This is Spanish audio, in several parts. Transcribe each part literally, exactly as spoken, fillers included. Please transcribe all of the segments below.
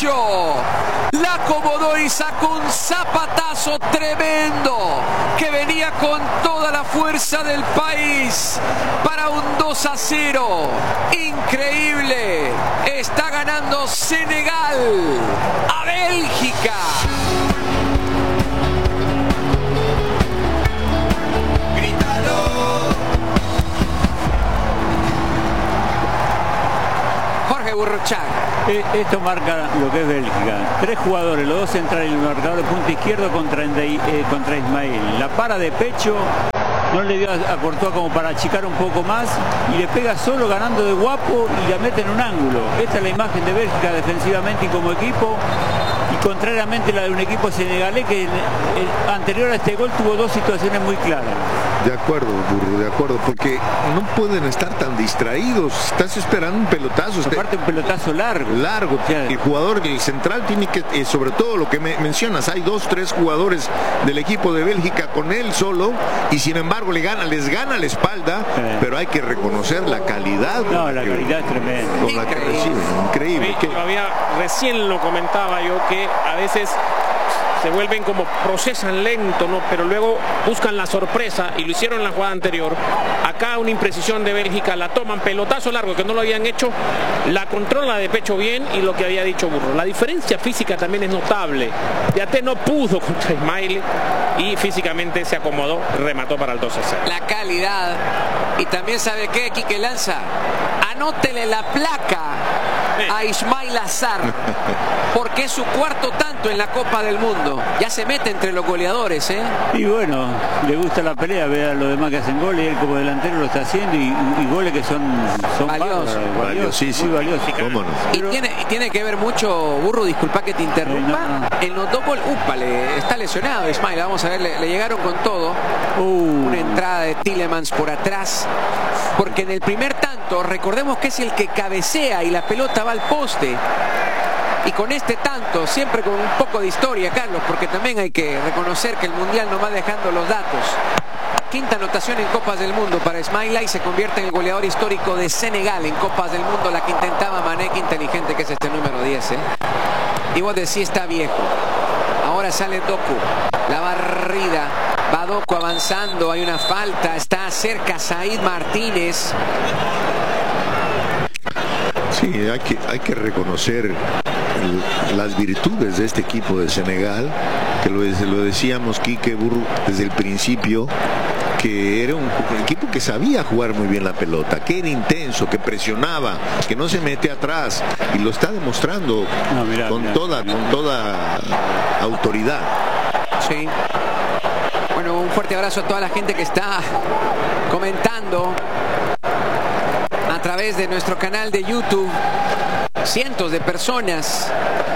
pecho. La acomodó y sacó un zapatazo tremendo que venía con toda la fuerza del país para un dos a cero. Increíble. Está ganando Senegal a Bélgica. Jorge Burruchaga. Esto marca lo que es Bélgica. Tres jugadores, los dos centrales y el marcador de punta izquierdo contra, eh, contra Ismail. La para de pecho, no le dio a, a Courtois como para achicar un poco más y le pega solo ganando de guapo y la mete en un ángulo. Esta es la imagen de Bélgica defensivamente y como equipo. Y contrariamente la de un equipo senegalés que el, el anterior a este gol tuvo dos situaciones muy claras. De acuerdo, Burro, de acuerdo, porque no pueden estar tan distraídos. Estás esperando un pelotazo. Aparte un pelotazo largo. Largo. O sea, el jugador, el central tiene que, eh, sobre todo lo que me mencionas, hay dos, tres jugadores del equipo de Bélgica con él solo y sin embargo le gana, les gana la espalda, sí. Pero hay que reconocer la calidad. No, la calidad es tremenda. Con la que reciben, increíble. Sí, había, recién lo comentaba yo que a veces se vuelven como procesan lento, ¿no? Pero luego buscan la sorpresa y lo hicieron en la jugada anterior. Acá una imprecisión de Bélgica, la toman, pelotazo largo que no lo habían hecho, la controla de pecho bien y lo que había dicho Burro. La diferencia física también es notable. Yaté no pudo contra Ismail y físicamente se acomodó, remató para el dos a cero. La calidad. Y también sabe qué, Quique Lanza, anótele la placa a Ismail Azar porque es su cuarto tanto en la Copa del Mundo. Ya se mete entre los goleadores, ¿eh? Y bueno, le gusta la pelea, vea a los demás que hacen goles y él como delantero lo está haciendo y, y goles que son, son valiosos, valiosísimos, muy valiosos. ¿Cómo no? Y tiene, tiene que ver mucho, Burro, disculpa que te interrumpa, no, no. En los dos goles, úpale, está lesionado Ismail, vamos a ver, le, le llegaron con todo. Uh. Una entrada de Tielemans por atrás, porque en el primer tanto, recordemos que es el que cabecea y la pelota va al poste. Y con este tanto, siempre con un poco de historia, Carlos, porque también hay que reconocer que el Mundial nos va dejando los datos. Quinta anotación en Copas del Mundo para Ismaila y se convierte en el goleador histórico de Senegal en Copas del Mundo, la que intentaba Mané, qué inteligente que es este número diez, ¿eh? Y vos decís, está viejo. Ahora sale Doku, la barrida, va Doku avanzando, hay una falta, está cerca Said Martínez. Sí, hay que, hay que reconocer el, las virtudes de este equipo de Senegal, que lo, lo decíamos, Quique, Burro, desde el principio, que era un, un equipo que sabía jugar muy bien la pelota, que era intenso, que presionaba, que no se mete atrás, y lo está demostrando no, mirá, con, mirá, toda, mirá. con toda autoridad. Sí. Bueno, un fuerte abrazo a toda la gente que está comentando a través de nuestro canal de YouTube. Cientos de personas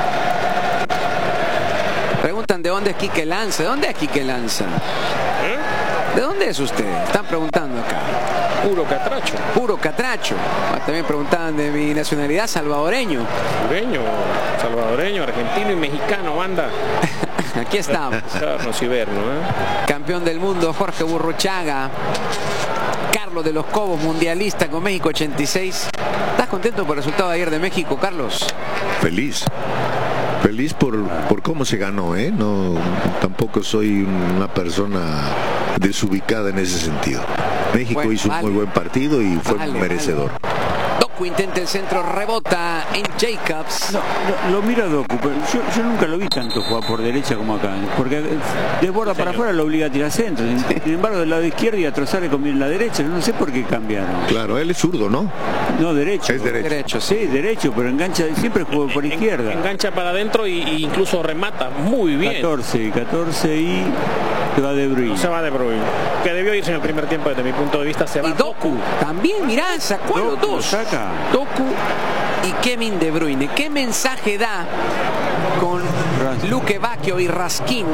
preguntan de dónde es Quique Lanza. ¿De dónde es Quique Lanza? ¿De dónde es usted? Están preguntando acá. Puro catracho. Puro catracho. También preguntaban de mi nacionalidad, salvadoreño. Sureño, salvadoreño, argentino y mexicano, banda. Aquí estamos. Carlos Iberno, ¿eh? Campeón del mundo, Jorge Burruchaga. Carlos de los Cobos, mundialista con México ochenta y seis. ¿Estás contento por el resultado de ayer de México, Carlos? Feliz. Feliz por, por cómo se ganó, ¿eh? No, tampoco soy una persona desubicada en ese sentido. México bueno, hizo vale. un muy buen partido y fue vale, merecedor. Vale. Doku intenta el centro, rebota en Jacobs. No, lo, lo mira Doku, pero yo, yo nunca lo vi tanto jugar por derecha como acá, porque desborda para afuera lo obliga a tirar centro. Sin, sin embargo, del lado izquierdo y a trozar con la derecha. No sé por qué cambiaron. Claro, él es zurdo, ¿no? No, derecho. Es derecho. derecho sí. sí, derecho, pero engancha, siempre jugó por izquierda. Engancha para adentro y, y incluso remata muy bien. catorce, catorce y se va De Bruyne. No se va De Bruyne, que debió irse en el primer tiempo desde mi punto de vista. Se va y Doku, también, mirá, sacó a los dos. Saca. Doku y Kevin De Bruyne. ¿Qué mensaje da con Luque Bacchio y Raskin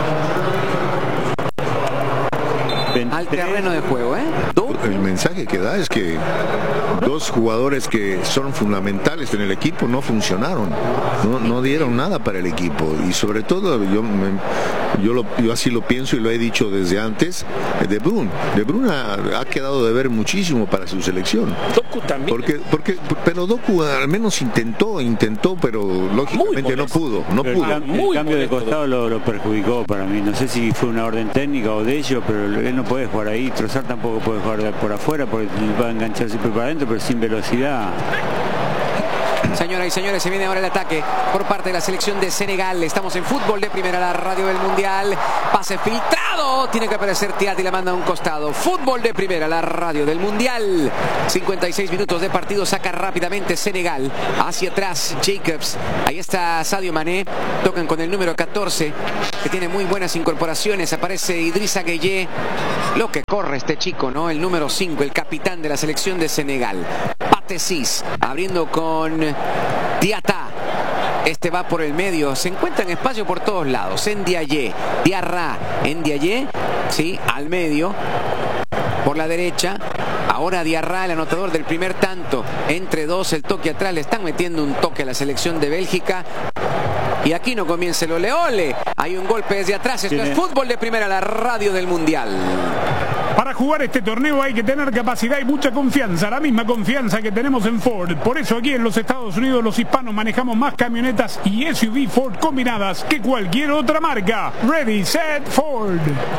al terreno de juego, eh? El mensaje que da es que dos jugadores que son fundamentales en el equipo no funcionaron, no, no dieron nada para el equipo y sobre todo yo me, Yo, lo, yo así lo pienso y lo he dicho desde antes. De Bruyne. De Bruyne ha, ha quedado de ver muchísimo para su selección. Doku también. Porque, porque, pero Doku al menos intentó, intentó, pero lógicamente no pudo. No pero pudo. El, el Muy cambio de molesto. costado lo, lo perjudicó para mí. No sé si fue una orden técnica o de ellos, pero él no puede jugar ahí. Trossard tampoco puede jugar de por afuera porque va a enganchar siempre para adentro, pero sin velocidad. Señoras y señores, se viene ahora el ataque por parte de la selección de Senegal. Estamos en Fútbol de Primera, la radio del Mundial. Pase filtrado. Tiene que aparecer Thiat y la manda a un costado. Fútbol de Primera, la radio del Mundial. cincuenta y seis minutos de partido. Saca rápidamente Senegal. Hacia atrás Jacobs. Ahí está Sadio Mané. Tocan con el número catorce, que tiene muy buenas incorporaciones. Aparece Idrissa Gueye. Lo que corre este chico, ¿no? El número cinco, el capitán de la selección de Senegal. Pathé Ciss, abriendo con Diatta. Este va por el medio. Se encuentra en espacio por todos lados. Ndiaye, Diarra, Ndiaye, sí, al medio. Por la derecha. Ahora Diarra, el anotador del primer tanto. Entre dos, el toque atrás. Le están metiendo un toque a la selección de Bélgica. Y aquí no comienza el ole ole. Hay un golpe desde atrás. Esto es Fútbol de Primera, la radio del Mundial. Para jugar este torneo hay que tener capacidad y mucha confianza, la misma confianza que tenemos en Ford. Por eso aquí en los Estados Unidos los hispanos manejamos más camionetas y S U V Ford combinadas que cualquier otra marca. Ready, set, Ford.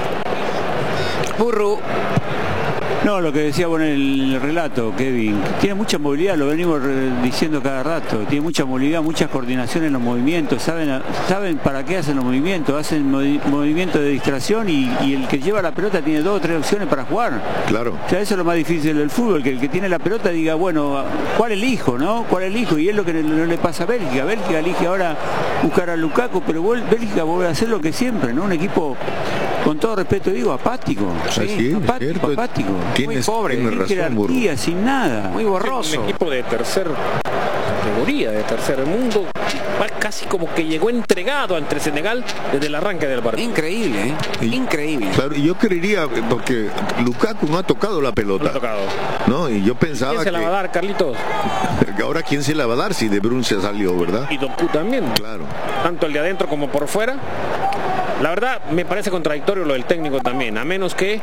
Burru. No, lo que decía bueno el relato, Kevin, tiene mucha movilidad, lo venimos diciendo cada rato, tiene mucha movilidad, mucha coordinación en los movimientos, saben saben para qué hacen los movimientos, hacen movi movimientos de distracción y, y el que lleva la pelota tiene dos o tres opciones para jugar. Claro. O sea, eso es lo más difícil del fútbol, que el que tiene la pelota diga, bueno, ¿cuál elijo, no? ¿Cuál elijo? Y es lo que no le pasa a Bélgica. Bélgica elige ahora buscar a Lukaku, pero Bélgica vuelve a hacer lo que siempre, ¿no? Un equipo, con todo respeto digo, apático. Sí, Sí, apático, cierto. apático. Tienes, Muy pobre, tienes Sin razón, Burro. jerarquía, sin nada. Muy borroso. Un equipo de tercer categoría, de tercer mundo, va casi como que llegó entregado ante Senegal desde el arranque del partido. Increíble, ¿eh? Y- Increíble. Claro, y yo creería, porque Lukaku no ha tocado la No pelota, le ha tocado. ¿no? Y yo pensaba ¿Quién se la va a que dar, Carlitos? ahora quién se la va a dar si De Bruyne se salió, ¿verdad? Y Doku también. Claro. Tanto el de adentro como por fuera. La verdad me parece contradictorio lo del técnico también, a menos que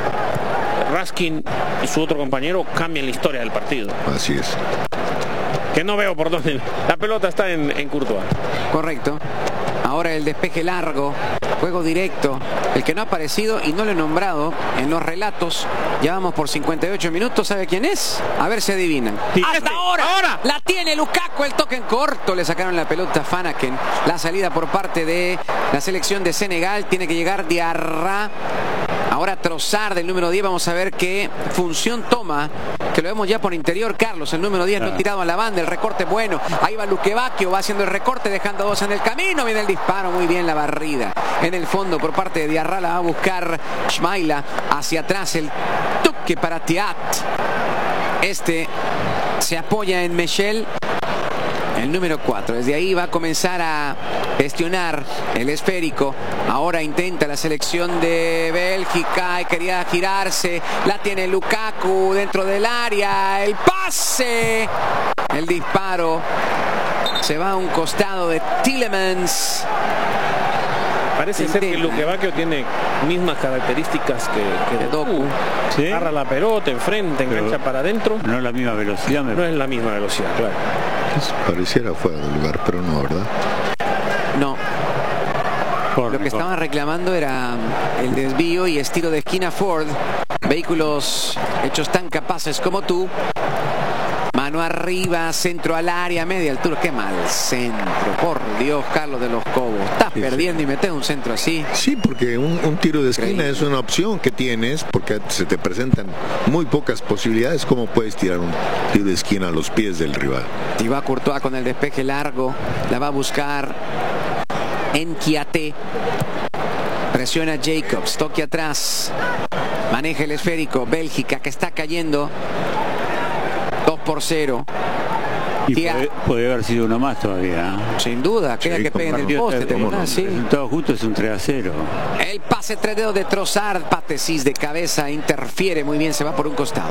Raskin y su otro compañero cambien la historia del partido. Así es. Que no veo por dónde. La pelota está en, en Courtois. Correcto. Ahora el despeje largo, juego directo, el que no ha aparecido y no lo he nombrado en los relatos. Ya vamos por cincuenta y ocho minutos. ¿Sabe quién es? A ver si adivinan. Sí. ¡Hasta Este. ahora! ¡Ahora! La tiene Lukaku, el toque en corto. Le sacaron la pelota a Fanaken. La salida por parte de la selección de Senegal. Tiene que llegar Diarra. Ahora Trossard del número diez. Vamos a ver qué función toma. Que lo vemos ya por interior. Carlos, el número diez, no tirado a la banda. El recorte bueno. Ahí va Lukebakio. Va haciendo el recorte, dejando dos en el camino. Viene el disparo. Muy bien la barrida. En el fondo por parte de Diarra. La va a buscar Schmeichel. Hacia atrás el toque para Thiat. Este se apoya en Michel. El número cuatro. Desde ahí va a comenzar a gestionar el esférico. Ahora intenta la selección de Bélgica y quería girarse. La tiene Lukaku dentro del área. El pase. El disparo. Se va a un costado de Tielemans. Parece ser que Intenta. Lukebakio tiene mismas características que, que De Doku. ¿Sí? Agarra la pelota, enfrenta, engancha Pero- para adentro. No es la misma velocidad, me No es la misma velocidad, claro. Pareciera fuera de lugar, pero no, ¿verdad? No. Corre, Lo que corre. estaban reclamando era el desvío y estilo de esquina Ford. Vehículos hechos tan capaces como tú. Mano arriba, centro al área, media altura. Qué mal centro. Por Dios, Carlos de los Cobos. Estás Sí, perdiendo y metes un centro así. Sí, porque un, un tiro de esquina Increíble. es una opción que tienes, porque se te presentan muy pocas posibilidades. ¿Cómo puedes tirar un tiro de esquina a los pies del rival? Y va Courtois con el despeje largo. La va a buscar Nkiate. Presiona Jacobs. Toque atrás. Maneja el esférico. Bélgica que está cayendo. dos por cero. Y Tía. puede, puede haber sido uno más todavía. ¿eh? Sin duda. Queda Sí, que pegue en el cómo no. poste. ¿te Cómo no. acordás? Sí. El resultado justo es un tres a cero. El pase tres dedos de Trossard. Pathé Ciss de cabeza. Interfiere muy bien. Se va por un costado.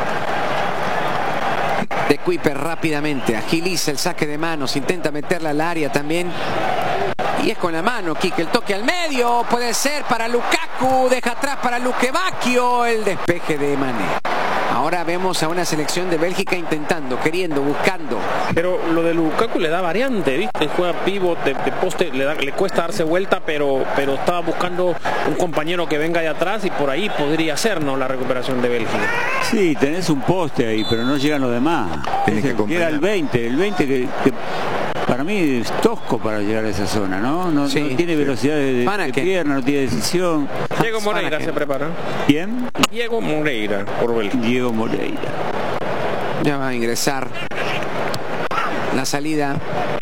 De Kuiper rápidamente. Agiliza el saque de manos. Intenta meterla al área también. Y es con la mano, Quique, el toque al medio, puede ser para Lukaku, deja atrás para Luque Bacchio, el despeje de Mané. Ahora vemos a una selección de Bélgica intentando, queriendo, buscando. Pero lo de Lukaku le da variante, ¿viste? Juega pivot de, de poste, le, da, le cuesta darse vuelta, pero, pero estaba buscando un compañero que venga de atrás y por ahí podría ser, ¿no?, la recuperación de Bélgica. Sí, tenés un poste ahí, pero no llegan los demás. Tiene que llega el veinte, el veinte que, que para mí es tosco para llegar a esa zona, ¿no? No, Sí. no tiene velocidad de, de, de pierna, no tiene decisión. Diego Moreira se prepara. ¿Quién? Diego Moreira, por Bélgica. Diego Moreira. Ya va a ingresar la salida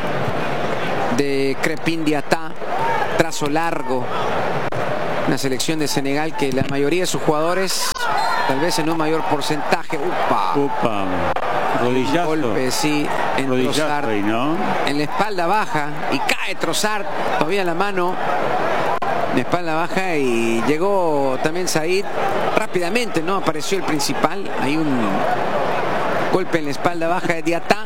de Crepin Diatá, trazo largo. Una selección de Senegal que la mayoría de sus jugadores, tal vez en un mayor porcentaje, upa, Upa. Rodillazo. golpe, sí, en Rodillazo Trossard, ahí, ¿no? en la espalda baja y cae Trossard, todavía la mano, de espalda baja, y llegó también Said rápidamente, ¿no? Apareció el principal, hay un golpe en la espalda baja de Diatá.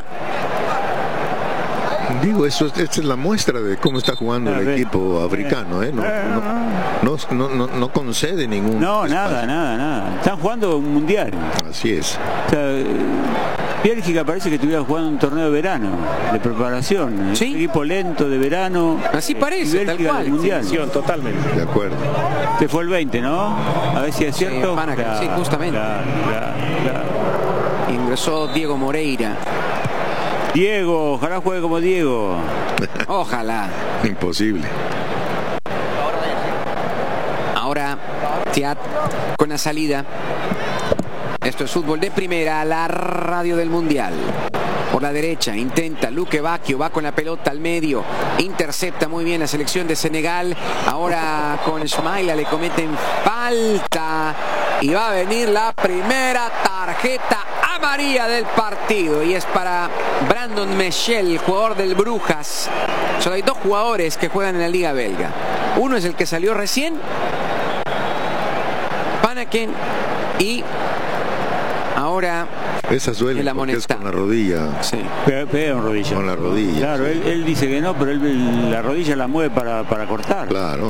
Digo, eso, esta es la muestra de cómo está jugando el equipo africano, ¿eh? No, no, no, no, no concede ningún No, espacio. nada, nada, nada. Están jugando un mundial. Así es. O sea, Bélgica parece que estuviera jugando un torneo de verano, de preparación. Sí. Un equipo lento de verano. Así parece, y Bélgica tal cual. del mundial. Sí, totalmente. De acuerdo. Este fue el veinte, ¿no? A ver si es cierto. Sí, Panaca, Claro, sí, justamente. claro, claro, claro. Ingresó Diego Moreira. Diego, ojalá juegue como Diego. Ojalá. Imposible. Ahora Thiat con la salida. Esto es fútbol de primera, la radio del mundial. Por la derecha intenta Luque Bacchio, va con la pelota al medio, intercepta muy bien la selección de Senegal. Ahora con Ismaila le cometen falta y va a venir la primera tarjeta amarilla del partido, y es para Brandon Michel, jugador del Brujas. Solo hay dos jugadores que juegan en la liga belga. Uno es el que salió recién, Panaken, y ahora Esa suele el porque es amonestado. con la rodilla. Sí. Pega, pega un rodillo. Con la rodilla, Claro, sí. él, él dice que no, pero él la rodilla la mueve para, para cortar. Claro.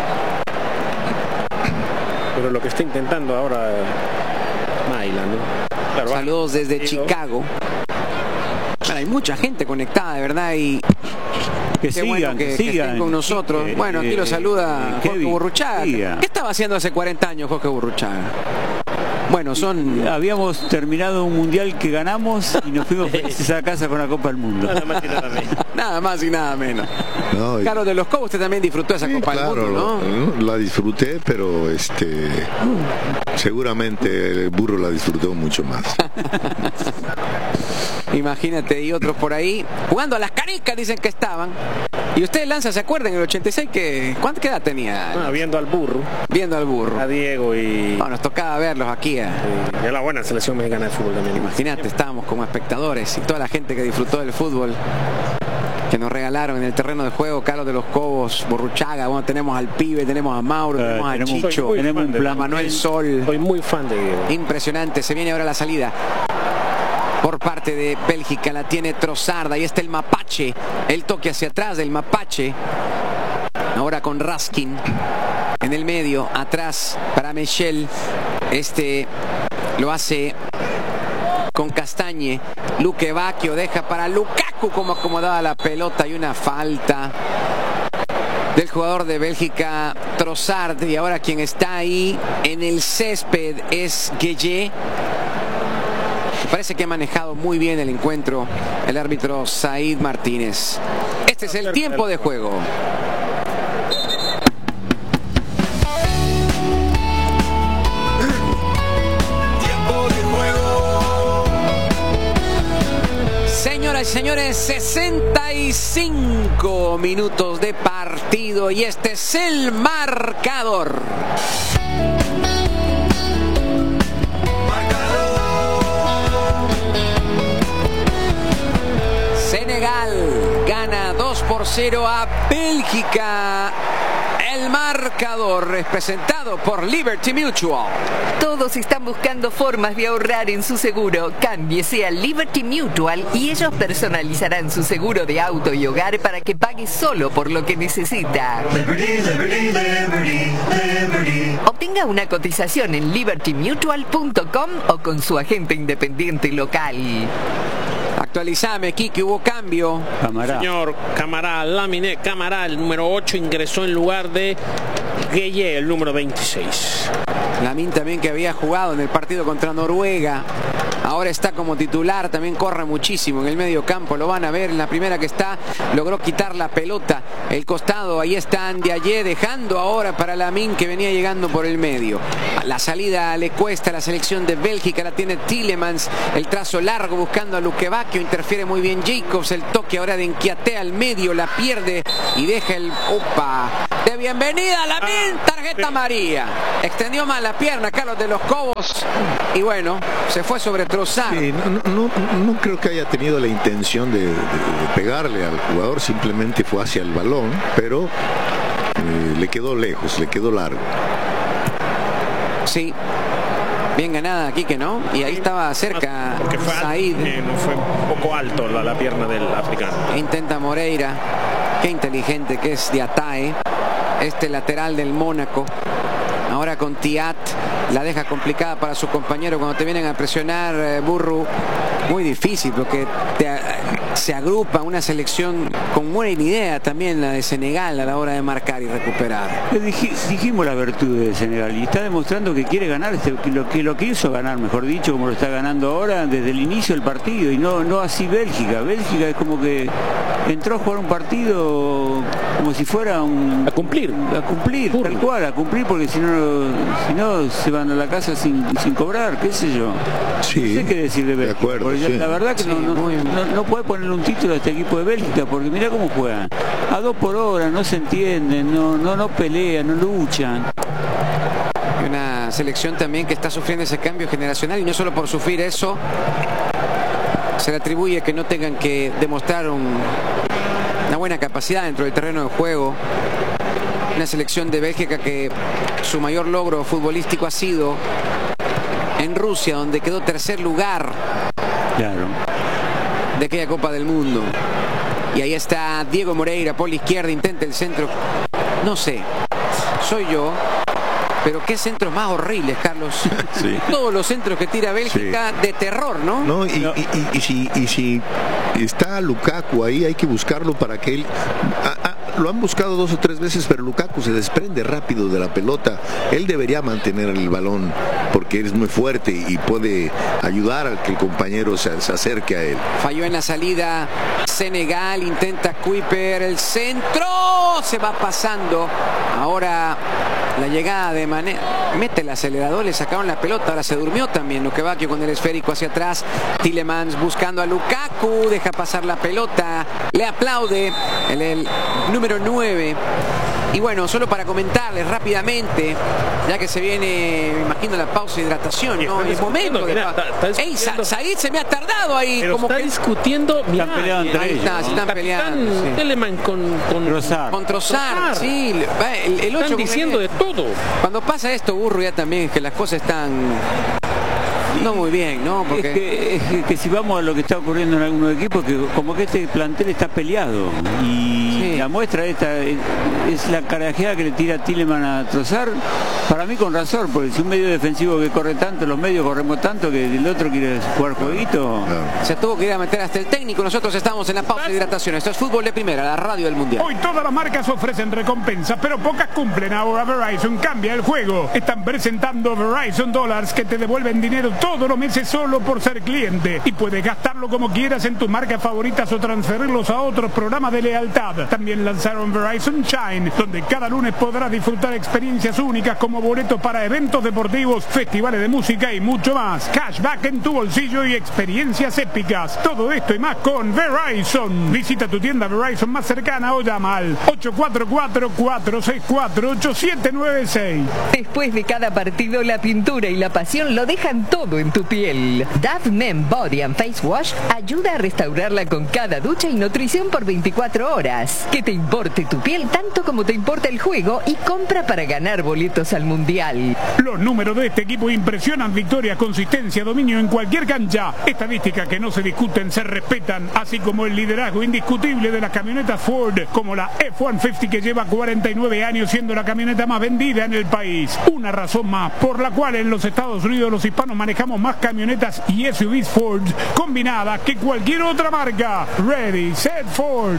Pero lo que está intentando ahora Maila, ¿no? Claro, Saludos desde va. Chicago. Bueno, hay mucha gente conectada, de verdad, y Que qué sigan, bueno que, que que sigan. estén con nosotros. Eh, Bueno, aquí lo eh, saluda eh, Jorge Kevin, Burruchaga. siga. ¿Qué estaba haciendo hace cuarenta años Jorge Burruchaga? Bueno, son... Habíamos terminado un mundial que ganamos y nos fuimos felices a casa con la Copa del Mundo. Nada más y nada menos. Nada más y nada menos. No, y- Carlos de los Cobos, usted también disfrutó esa sí, Copa claro, del Mundo, ¿no? lo- la disfruté, pero este seguramente el burro la disfrutó mucho más. Imagínate, y otros por ahí jugando a las canicas, dicen que estaban. Y ustedes, Lanza, ¿se acuerdan en el ochenta y seis que cuánta edad tenía? Ah, viendo al burro, Viendo al burro. a Diego y, No, nos tocaba verlos aquí. eh. y a la buena selección mexicana de fútbol también. Imagínate, estábamos como espectadores y toda la gente que disfrutó del fútbol que nos regalaron en el terreno de juego. Carlos de los Cobos, Burruchaga, bueno, tenemos al Pibe, tenemos a Mauro, Eh, tenemos a tenemos- Chicho, soy muy tenemos fan un de- plan. a Manuel Sol. Soy muy fan de Diego. Impresionante, se viene ahora la salida por parte de Bélgica, la tiene Trossard, ahí está el mapache, el toque hacia atrás del mapache, ahora con Raskin en el medio, atrás para Michel, este lo hace con Castañe, Luque Bacchio deja para Lukaku, como acomodaba la pelota, y una falta del jugador de Bélgica, Trossard, y ahora quien está ahí en el césped es Gueye. Parece que ha manejado muy bien el encuentro el árbitro Said Martínez. Este es el tiempo de juego. Tiempo de juego. Señoras y señores, sesenta y cinco minutos de partido y este es el marcador. Senegal gana dos por cero a Bélgica El marcador es presentado por Liberty Mutual. Todos están buscando formas de ahorrar en su seguro. Cámbiese a Liberty Mutual y ellos personalizarán su seguro de auto y hogar para que pague solo por lo que necesita. Liberty, liberty, liberty, liberty. Obtenga una cotización en liberty mutual punto com o con su agente independiente local. Actualizame, Kiki, hubo cambio. Camará. Señor Camará, Laminé Camará, el número ocho, ingresó en lugar de Gueye, el número veintiséis. Lamin también, que había jugado en el partido contra Noruega, ahora está como titular, también corre muchísimo en el medio campo, lo van a ver en la primera que está, logró quitar la pelota, el costado, ahí está Ndiaye, dejando ahora para Lamin, que venía llegando por el medio. La salida le cuesta a la selección de Bélgica, la tiene Tielemans, el trazo largo buscando a Lukebakio, interfiere muy bien Jacobs, el toque ahora de Nkiaté al medio, la pierde y deja el... ¡Opa! De bienvenida a Lamin, tarjeta amarilla. Extendió mal la pierna Carlos de los Cobos y bueno, se fue sobre Trossard. Sí, no, no, no creo que haya tenido la intención de, de, de pegarle al jugador, simplemente fue hacia el balón, pero eh, le quedó lejos, le quedó largo. Sí, bien ganada aquí, que no, y ahí estaba cerca Porque fue, Said. eh, no fue un poco alto la, la pierna del africano. Intenta Moreira, qué inteligente que es de Atae, este lateral del Mónaco. Ahora con Thiat, la deja complicada para su compañero cuando te vienen a presionar, eh, Burru. Muy difícil porque te, se agrupa una selección con buena idea también, la de Senegal, a la hora de marcar y recuperar. Le dij, dijimos la virtud de Senegal y está demostrando que quiere ganar, este, que lo que lo quiso ganar, mejor dicho, como lo está ganando ahora desde el inicio del partido, y no, no así Bélgica. Bélgica es como que entró a jugar un partido como si fuera un... A cumplir. A cumplir, tal cual, a cumplir, porque si no, si no se van a la casa sin, sin cobrar, qué sé yo. Sí, no sé qué decir de Bélgica. de acuerdo, porque sí. La verdad que Sí, no, no, muy- no, no puede ponerle un título a este equipo de Bélgica, porque mira cómo juegan. A dos por hora, no se entienden, no, no, no pelean, no luchan. Y una selección también que está sufriendo ese cambio generacional, y no solo por sufrir eso, se le atribuye que no tengan que demostrar un- una buena capacidad dentro del terreno de juego. Una selección de Bélgica que su mayor logro futbolístico ha sido en Rusia, donde quedó tercer lugar Claro. de aquella Copa del Mundo. Y ahí está Diego Moreira por la izquierda, intenta el centro. No sé, soy yo, pero qué centros más horribles, Carlos. Sí. Todos los centros que tira Bélgica, Sí. de terror, ¿no? No, y, y- y- y si, y si está Lukaku ahí, hay que buscarlo para que él... a- a- lo han buscado dos o tres veces, pero Lukaku se desprende rápido de la pelota. Él debería mantener el balón porque es muy fuerte y puede ayudar a que el compañero se, se acerque a él. Falló en la salida Senegal, intenta Kuiper, el centro, se va pasando. Ahora la llegada de Mané, mete el acelerador, le sacaron la pelota, ahora se durmió también Lukebakio con el esférico hacia atrás. Tielemans buscando a Lukaku, deja pasar la pelota, le aplaude el, el número nueve. Y bueno, solo para comentarles rápidamente, ya que se viene, me imagino, la pausa de hidratación, Y ¿no? están Es momento de... discutiendo, mira, está- está Ey, discutiendo. Sa- Said se me ha tardado ahí, Pero como está que... discutiendo, mirá, peleando entre Ahí ellos, está, ¿no? se están Capitán peleando. sí. Telemann con, con Trossard. Con Trossard, Trossard. sí. va, El, el ocho están con diciendo el- de todo. Cuando pasa esto, Burro, ya también, que las cosas están... No muy bien, ¿no? Es Porque... que, es que- que si vamos a lo que está ocurriendo en algunos equipos, que como que este plantel está peleado y Sí. la muestra esta es, es la carajeada que le tira Tielemans a Trossard, para mí con razón, porque si un medio defensivo que corre tanto, los medios corremos tanto, que el otro quiere jugar jueguito. Claro. Se tuvo que ir a meter hasta el técnico. Nosotros estamos en la pausa de hidratación. Esto es Fútbol de Primera, la radio del Mundial. Hoy todas las marcas ofrecen recompensas, pero pocas cumplen. Ahora Verizon cambia el juego. Están presentando Verizon Dollars, que te devuelven dinero todos los meses solo por ser cliente. Y puedes gastarlo como quieras en tus marcas favoritas o transferirlos a otros programas de lealtad. También lanzaron Verizon Shine, donde cada lunes podrás disfrutar experiencias únicas como boletos para eventos deportivos, festivales de música y mucho más. Cashback en tu bolsillo y experiencias épicas. Todo esto y más con Verizon. Visita tu tienda Verizon más cercana o llama al ocho cuatro cuatro, cuatro seis cuatro, ocho siete nueve seis. Después de cada partido, la pintura y la pasión lo dejan todo todo en tu piel. Dove Men Body and Face Wash ayuda a restaurarla con cada ducha y nutrición por veinticuatro horas. Que te importe tu piel tanto como te importa el juego y compra para ganar boletos al Mundial. Los números de este equipo impresionan: victorias, consistencia, dominio en cualquier cancha. Estadísticas que no se discuten, se respetan, así como el liderazgo indiscutible de las camionetas Ford, como la F ciento cincuenta que lleva cuarenta y nueve años siendo la camioneta más vendida en el país. Una razón más por la cual en los Estados Unidos los hispanos manejamos más camionetas y S U Vs Ford combinadas que cualquier otra marca. Ready, set, Ford.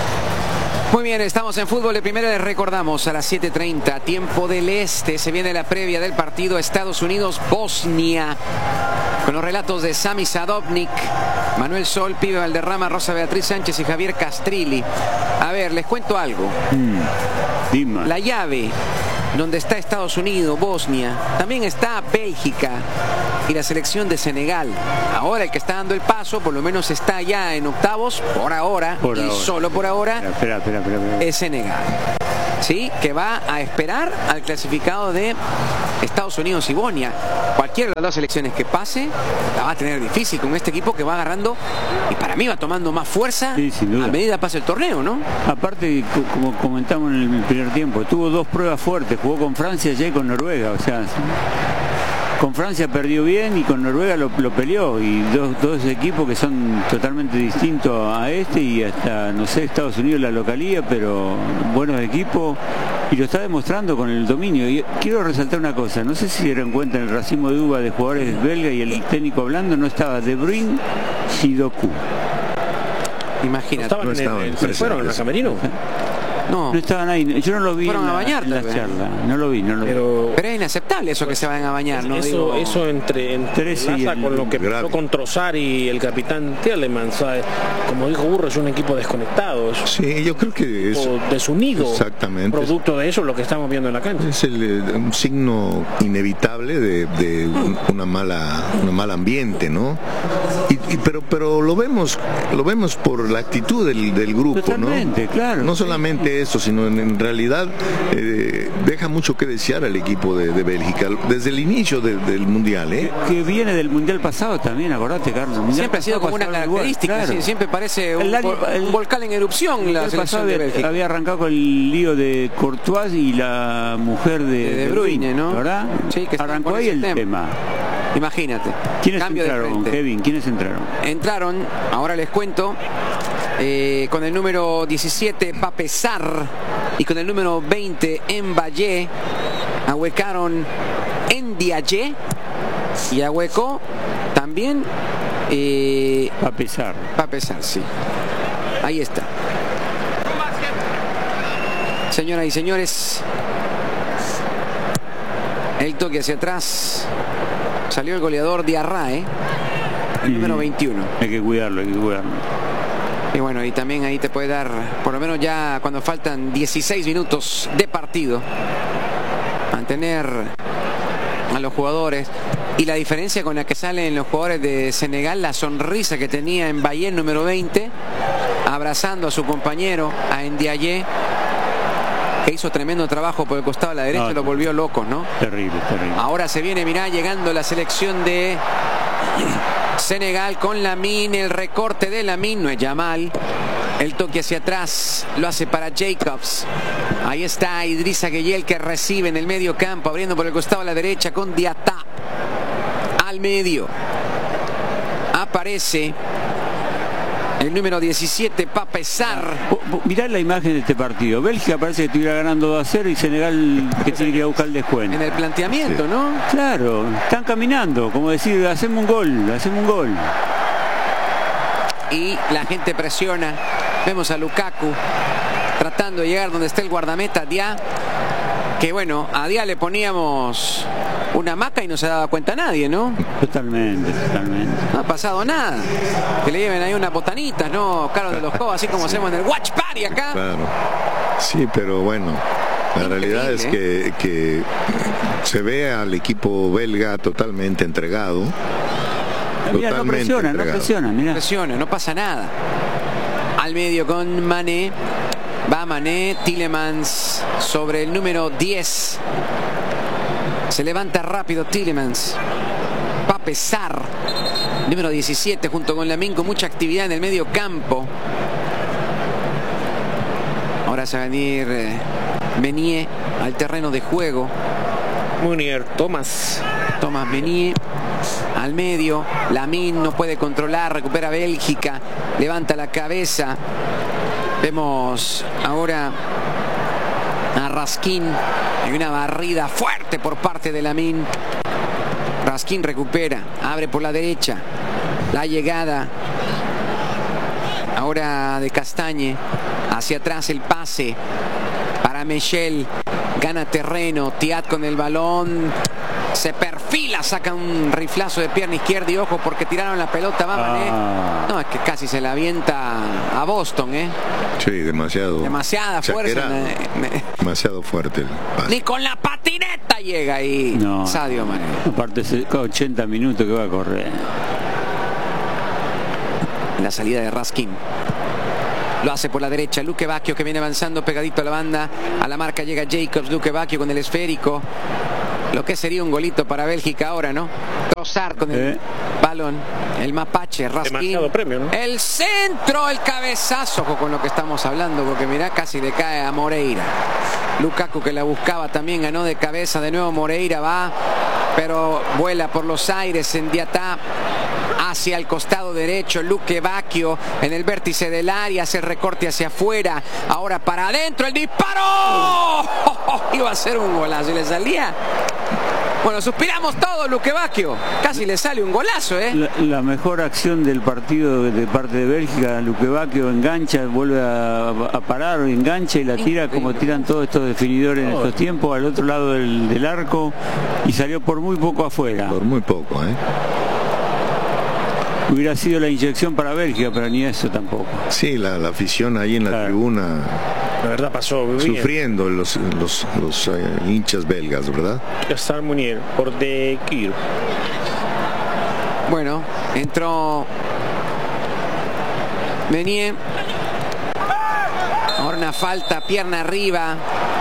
Muy bien, estamos en fútbol de primera. Les recordamos a las siete treinta, tiempo del este, se viene la previa del partido Estados Unidos-Bosnia, con los relatos de Sami Sadovnik, Manuel Sol, Pibe Valderrama, Rosa Beatriz Sánchez y Javier Castrilli. A ver, les cuento algo. Mm, Dima. La llave donde está Estados Unidos, Bosnia, también está Bélgica y la selección de Senegal. Ahora el que está dando el paso, por lo menos está ya en octavos, por ahora, por y ahora. solo por ahora, espera, espera, espera, espera. es Senegal. Sí, que va a esperar al clasificado de Estados Unidos y Bosnia. Cualquiera de las dos selecciones que pase la va a tener difícil con este equipo que va agarrando, y para mí va tomando más fuerza Sí, sin duda. a medida que pasa el torneo, ¿no? Aparte, co- como comentamos en el primer tiempo, tuvo dos pruebas fuertes, jugó con Francia y con Noruega, o sea, con Francia perdió bien y con Noruega lo, lo peleó, y dos, dos equipos que son totalmente distintos a este, y hasta, no sé, Estados Unidos la localía, pero buenos equipos, y lo está demostrando con el dominio. Y quiero resaltar una cosa, no sé si se dieron cuenta en el racimo de uva de jugadores belga y el técnico hablando, no estaba De Bruyne y Doku. Imagínate. Estaban No en el- estaban en- se presentes. fueron en la camerino. No, No estaban ahí, yo no lo vi Fueron en a la, bañarte, en la pues. charla, no lo vi, no lo vi. Pero pero es inaceptable eso que se vayan a bañar, ¿no? eso, Digo, eso entre, entre Trece y enlaza el- con lo que grave. pasó con Trossard y el capitán Tielemans, ¿sabes? Como dijo Burro, es un equipo desconectado, es un Sí, yo creo que es, equipo desunido. exactamente. Producto de eso es lo que estamos viendo en la cancha. es el, eh, un signo inevitable de, de un, una mala, un mal ambiente, ¿no? Y, y- pero, pero lo vemos, lo vemos por la actitud del, del grupo, Totalmente, ¿no? claro. No solamente eso, sino en, en realidad eh, deja mucho que desear al equipo de, de Bélgica desde el inicio de- del mundial, ¿eh? Que viene del mundial pasado también, acordate, Carlos. El mundial siempre ha sido pasado como una pasaron igual, característica, claro. sí, siempre parece un, El año- vol- un el- volcán en erupción El la mundial selección pasado de había, Bélgica. había arrancado con el lío de Courtois y la mujer de De De Bruyne, ¿no? ¿Verdad? Sí, que arrancó con ahí ese el tema. tema. Imagínate. ¿Quiénes Cambio de entraron, frente. Kevin? ¿Quiénes entraron? Entraron, ahora les cuento, eh, con el número diecisiete Pape Sarr y con el número veinte Mbaye. Ahuecaron Ndiaye y ahuecó también eh, A pesar. Pape Sarr, sí. Ahí está. Señoras y señores, el toque hacia atrás. Salió el goleador Diarra, ¿eh? El número veintiuno. Hay que cuidarlo, hay que cuidarlo. Y bueno, y también ahí te puede dar, por lo menos ya cuando faltan dieciséis minutos de partido, mantener a los jugadores. Y la diferencia con la que salen los jugadores de Senegal, la sonrisa que tenía en Mbaye, número veinte, abrazando a su compañero, a Ndiaye, que hizo tremendo trabajo por el costado de la derecha, No, lo volvió loco, ¿no? Terrible, terrible. Ahora se viene, mirá, llegando la selección de Senegal con Lamine, el recorte de Lamine, no es Yamal. El toque hacia atrás lo hace para Jacobs. Ahí está Idrissa Gueye, el que recibe en el medio campo, abriendo por el costado a la derecha con Diatá. Al medio aparece el número diecisiete, Pape Sarr. Bo- bo- Mirá la imagen de este partido. Bélgica parece que estuviera ganando dos a cero y Senegal que tiene que ir a buscar el descuento. En el planteamiento, ¿no? Claro, están caminando, como decir, hacemos un gol, hacemos un gol. Y la gente presiona. Vemos a Lukaku tratando de llegar donde está el guardameta Dia, que bueno, a Dia le poníamos una maca y no se daba cuenta nadie, ¿no? Totalmente, totalmente. No ha pasado nada. Que le lleven ahí unas botanitas, ¿no? Carlos de los Cobos, así como hacemos en el Watch Party acá. Claro. Sí, pero bueno, la realidad es que, que se ve al equipo belga totalmente entregado. Mira, no Totalmente presiona, no entregado. presiona, mira. Presiona, no pasa nada. Al medio con Mané. Va Mané, Tielemans sobre el número diez. Se levanta rápido Tielemans. Pape Escape Sarr, número diecisiete, junto con Lamine, con mucha actividad en el medio campo. Ahora se va a venir eh, Meunier al terreno de juego. Munier, Thomas. Thomas Meunier al medio. Lamine no puede controlar, recupera Bélgica, levanta la cabeza. Vemos ahora a Raskin. Hay una barrida fuerte por parte de Lamine. Raskin recupera, abre por la derecha. La llegada ahora de Castagne. Hacia atrás el pase para Michel. Gana terreno. Thiat con el balón. Se perfila, saca un riflazo de pierna izquierda y ojo porque tiraron la pelota. Va Mané. Ah. No, es que casi se la avienta a Boston, ¿eh? Sí, demasiado. Demasiada fuerza. Exagerado. Me- me- Demasiado fuerte el pase. Ni con la patineta llega ahí No. Sadio Mané. Aparte, ese ochenta minutos que va a correr. La salida de Raskin. Lo hace por la derecha. Luque Bacchio que viene avanzando pegadito a la banda. A la marca llega Jacobs. Luque Bacchio con el esférico. Lo que sería un golito para Bélgica ahora, ¿no? Trossard con el Eh. balón. El mapache, Raskin. Demasiado premio, ¿no? El centro, el cabezazo. Ojo con lo que estamos hablando, porque mirá, casi le cae a Moreira. Lukaku que la buscaba también, ganó de cabeza. De nuevo Moreira va, pero vuela por los aires en Diatá. Hacia el costado derecho, Luque Bacchio en el vértice del área, hace el recorte hacia afuera, ahora para adentro, el disparo. ¡Oh, oh, oh! Iba a ser un golazo y le salía. Bueno, suspiramos todos, Luque Bacchio. Casi le sale un golazo, ¿eh? La, la mejor acción del partido de parte de Bélgica, Luque Bacchio engancha, vuelve a, a parar, engancha y la tira como tiran todos estos definidores en estos tiempos, al otro lado del, del arco, y salió por muy poco afuera. Por muy poco, ¿eh? Hubiera sido la inyección para Bélgica, pero ni eso tampoco. Sí, la, la afición ahí en la Claro. tribuna La verdad pasó muy bien. sufriendo los, los, los eh, hinchas belgas, ¿verdad? Star Munier por de Kir. Bueno, entró Meunier. Ahora una falta, pierna arriba.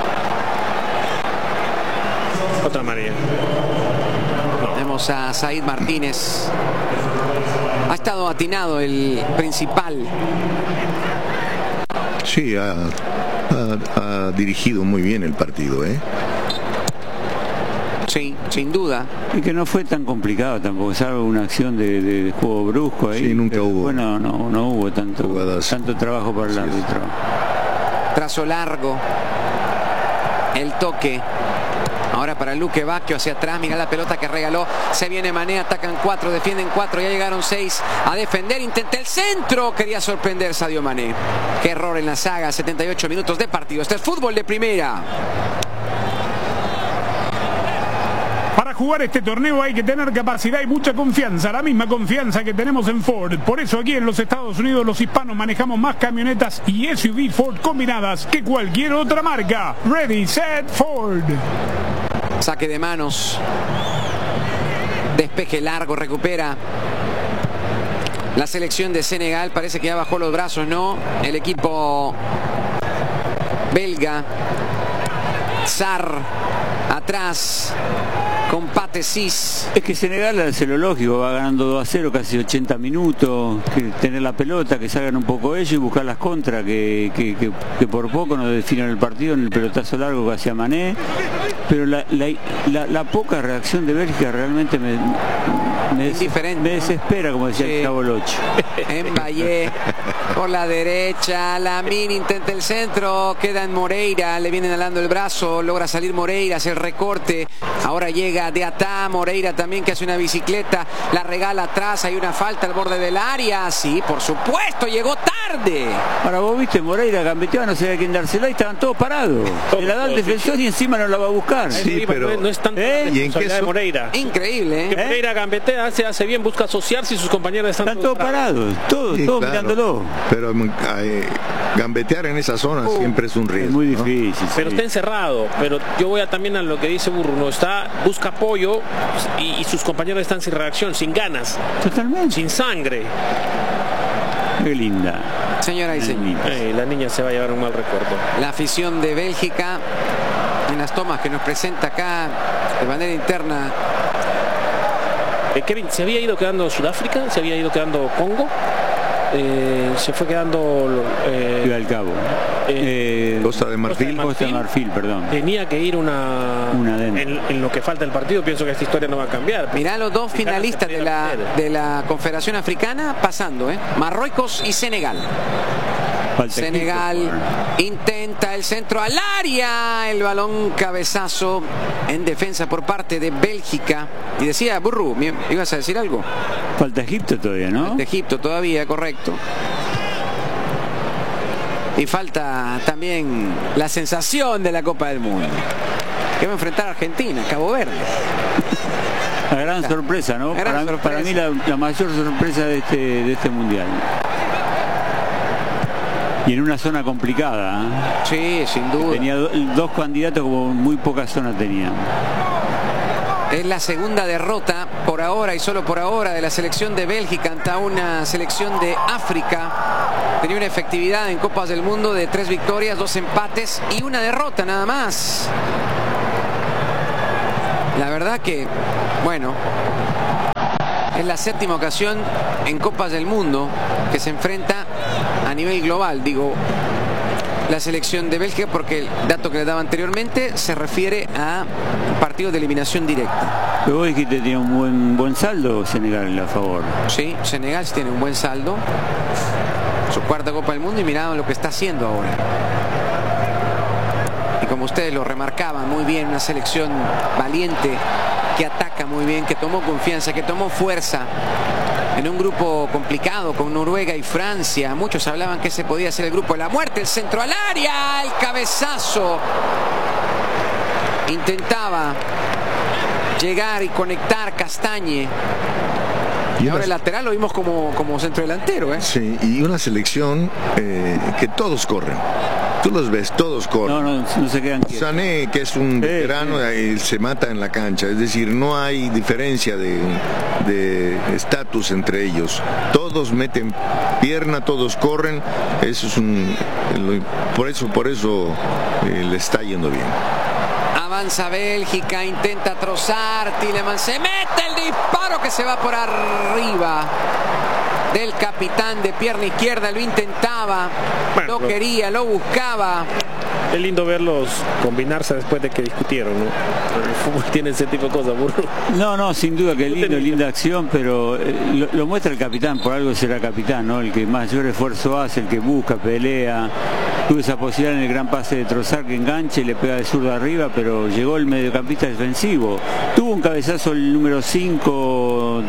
Otra María. Vemos a Said Martínez. Ha estado atinado el principal. Sí, ha, ha- ha dirigido muy bien el partido, ¿eh? Sí, sin duda. Y que no fue tan complicado tampoco, salvo una acción de, de- de juego brusco ahí. Sí, nunca pero hubo. Bueno, no, no hubo tanto, Jugadas. tanto trabajo para el Así es. árbitro. Trazo largo. El toque. Ahora para Luque Bacchio hacia atrás. Mira la pelota que regaló. Se viene Mané. Atacan cuatro. Defienden cuatro. Ya llegaron seis a defender. Intenta el centro. Quería sorprender Sadio Mané. Qué error en la saga. setenta y ocho minutos de partido. Este es fútbol de primera. Para jugar este torneo hay que tener capacidad y mucha confianza, la misma confianza que tenemos en Ford. Por eso aquí en los Estados Unidos los hispanos manejamos más camionetas y S U V Ford combinadas que cualquier otra marca. Ready, set, Ford. Saque de manos. Despeje largo. Recupera la selección de Senegal. Parece que ya bajó los brazos, ¿no? El equipo belga. Sarr atrás con Patesis. Es que Senegal hace lo lógico, va ganando dos a cero, casi ochenta minutos, que tener la pelota, que salgan un poco ellos y buscar las contras, que, que, que, que por poco nos definen el partido en el pelotazo largo que hacía Mané, pero la, la, la, la poca reacción de Bélgica realmente me, me, des, Indiferente, me ¿no? desespera, como decía Sí. el Chavo Locho. Mbaye por la derecha. Lamine intenta el centro. Queda en Moreira. Le vienen alando el brazo. Logra salir Moreira. Hace el recorte. Ahora llega de Atá. Moreira también que hace una bicicleta. La regala atrás. Hay una falta al borde del área. Sí, por supuesto. Llegó tarde. Ahora vos viste, Moreira gambeteaba, no sabía a quién dársela y estaban todos parados. Todos, Se la da el todos, defensor y encima no la va a buscar. Sí, Iba, pero- no, es- no es tanto ¿Eh? la ¿Y en qué responsabilidad de so- Moreira. Increíble, Que ¿eh? Moreira gambetea, se hace bien, busca asociarse y sus compañeros están, Están todos parados, todos, Sí, todos claro. mirándolo. Pero eh, gambetear en esa zona siempre es un riesgo. Es muy ¿no? difícil. Pero sí. está encerrado. Pero yo voy a también a lo que dice Burro, no está, busca apoyo y, y sus compañeros están sin reacción, sin ganas, Totalmente. sin sangre. Qué linda. Señora y señor. Eh, la niña se va a llevar un mal recuerdo. La afición de Bélgica en las tomas que nos presenta acá de manera interna Eh, Kevin, se había ido quedando Sudáfrica, se había ido quedando Congo, eh, se fue quedando eh, Iba al Cabo. Eh, Costa de Marfil. Costa de Marfil, perdón. Tenía que ir una, una en, en lo que falta del partido. Pienso que esta historia no va a cambiar. Mirá los dos finalistas de la, de la Confederación Africana pasando, ¿eh? Marruecos y Senegal. Falta Senegal Egipto, intenta el centro al área, el balón cabezazo en defensa por parte de Bélgica. Y decía, Burru, ¿ibas a decir algo? Falta Egipto todavía, ¿no? De Egipto todavía, correcto. Y falta también la sensación de la Copa del Mundo, que va a enfrentar a Argentina, Cabo Verde. La gran sorpresa, ¿no? Gran Para, sorpresa. para mí la, la mayor sorpresa de este, de este mundial. Y en una zona complicada, ¿eh? Sí, sin duda. Tenía do, dos candidatos como muy poca zona tenían. Es la segunda derrota por ahora y solo por ahora de la selección de Bélgica ante una selección de África. Tenía una efectividad en Copas del Mundo de tres victorias, dos empates y una derrota nada más. La verdad que, bueno, es la séptima ocasión en Copas del Mundo que se enfrenta a nivel global, digo, la selección de Bélgica, porque el dato que le daba anteriormente se refiere a partidos de eliminación directa. Pero vos dijiste que tenía un buen, buen saldo Senegal a favor. Sí, Senegal tiene un buen saldo, su cuarta Copa del Mundo, y mirad lo que está haciendo ahora. Y como ustedes lo remarcaban muy bien, una selección valiente, que ataca muy bien, que tomó confianza, que tomó fuerza en un grupo complicado con Noruega y Francia. Muchos hablaban que ese podía ser el grupo de la muerte. El centro al área, el cabezazo. Intentaba llegar y conectar Castañe. Y ahora el lateral lo vimos como, como centro delantero, ¿eh? Sí, y una selección eh, que todos corren. Tú los ves, todos corren. No, no, no se quedan quietos. Sané, que es un veterano, eh, se mata en la cancha. Es decir, no hay diferencia de estatus entre ellos. Todos meten pierna, todos corren. Eso es un, por eso, por eso eh, le está yendo bien. Avanza Bélgica, intenta trozar, Tielemans se mete el disparo que se va por arriba del capitán de pierna izquierda. Lo intentaba, bueno, lo quería, lo buscaba. Es lindo verlos combinarse después de que discutieron, ¿no? El fútbol tiene ese tipo de cosas, Burro. No, no, sin duda que lindo, linda acción, pero eh, lo, lo muestra el capitán, por algo será capitán, ¿no? El que mayor esfuerzo hace, el que busca, pelea. Tuvo esa posibilidad en el gran pase de Trossard, que enganche, le pega de zurdo arriba, pero llegó el mediocampista defensivo. Tuvo un cabezazo el número cinco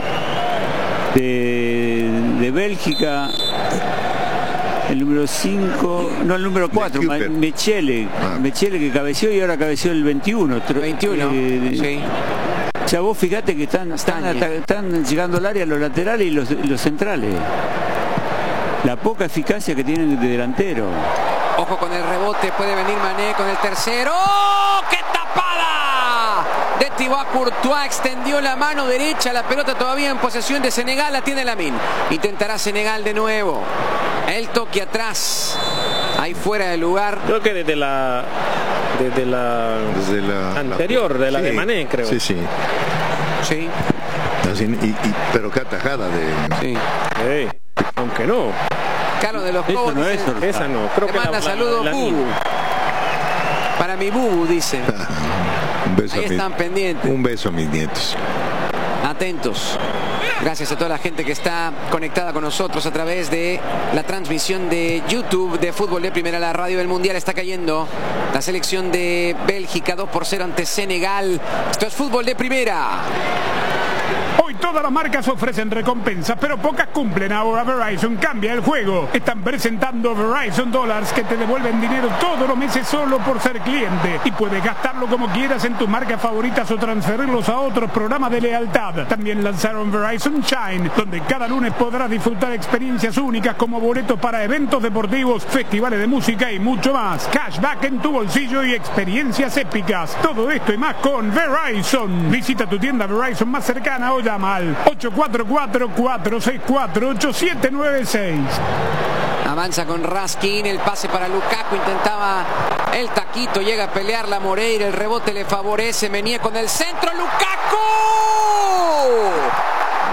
de, de Bélgica. El número cinco, no, el número cuatro, Mechele, ah. Mechele que cabeció y ahora cabeció el veintiuno. veintiuno, eh, sí. O sea, vos fíjate que están, están, están llegando al área los laterales y los, los centrales. La poca eficacia que tienen de delantero. Ojo con el rebote, puede venir Mané con el tercero. ¡Oh, qué tapada! De Thibaut Courtois, extendió la mano derecha, la pelota todavía en posesión de Senegal, la tiene Lamine. Intentará Senegal de nuevo. El toque atrás, ahí fuera de lugar. Creo que desde la desde la, desde la anterior, la, de la sí, de Mané, creo. Sí, sí. Sí. Así, y, y, pero qué atajada de... Sí. Hey, aunque no. Carlos de los Cobos. No es, esa no. Creo te que manda la, saludos, la, la, Bubu. Para mi Bubu, dice. Un beso ahí a están mis, pendientes. Un beso a mis nietos. Atentos. Gracias a toda la gente que está conectada con nosotros a través de la transmisión de YouTube de Fútbol de Primera. La radio del Mundial está cayendo. La selección de Bélgica dos por cero ante Senegal. Esto es Fútbol de Primera. Hoy todas las marcas ofrecen recompensas, pero pocas cumplen. Ahora Verizon cambia el juego. Están presentando Verizon Dollars, que te devuelven dinero todos los meses solo por ser cliente. Y puedes gastarlo como quieras en tus marcas favoritas o transferirlos a otros programas de lealtad. También lanzaron Verizon Shine, donde cada lunes podrás disfrutar experiencias únicas como boletos para eventos deportivos, festivales de música y mucho más. Cashback en tu bolsillo y experiencias épicas. Todo esto y más con Verizon. Visita tu tienda Verizon más cercana o llama al ocho cuatro cuatro, cuatro seis cuatro, ocho siete nueve seis. Avanza con Raskin, el pase para Lukaku, intentaba el taquito, llega a pelear la Moreira, el rebote le favorece, venía con el centro, Lukaku.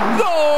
¡Gol!